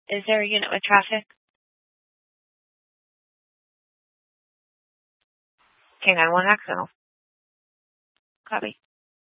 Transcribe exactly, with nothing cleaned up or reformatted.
Is there a unit with traffic? Okay, nine one Axel. Copy.